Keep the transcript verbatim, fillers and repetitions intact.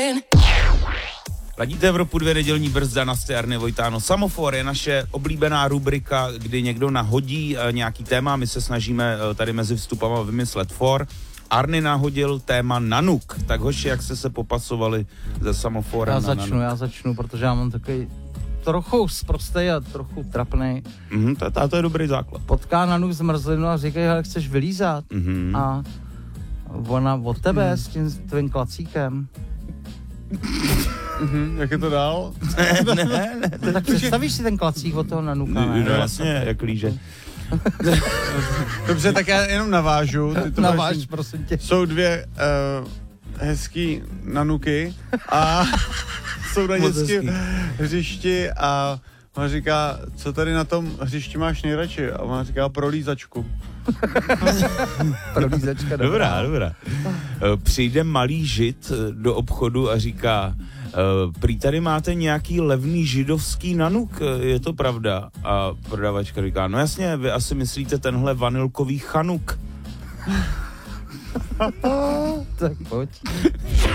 Ladíte Evropu dvě, nedělní brzda, na Arny Vojtáno. Samofor je naše oblíbená rubrika, kdy někdo nahodí nějaký téma, my se snažíme tady mezi vstupama vymyslet for. Arny nahodil téma Nanuk. Tak hoši, jak jste se popasovali ze Samoforem Já na začnu, Nanuk? já začnu, protože já mám takový trochu sprostej a trochu trapnej. Mhm, to, to, to je dobrý základ. Potká Nanuk zmrzlinu a říkají, hele, chceš vylízat? Mhm. A ona od tebe s tím tvým klacíkem. Mhm, jak je to dál? ne, ne, ne. Tak představíš si ten klacík od toho Nanuka, No, ne? no jasně, jak líže. Dobře, tak já jenom navážu. Ty to Naváž, máš, prosím tě. jsou dvě uh, hezký nanuky a jsou na Moc dětském hezký. hřišti a ona říká, co tady na tom hřišti máš nejradši? A ona říká, prolízačku. Prolízačka, Dobrá, dobrá. Eh, Přijde malý žid eh, do obchodu a říká, eh, prý tady máte nějaký levný židovský nanuk, eh, je to pravda? A prodavačka říká, no jasně, vy asi myslíte tenhle vanilkový chanuk. Tak pojď.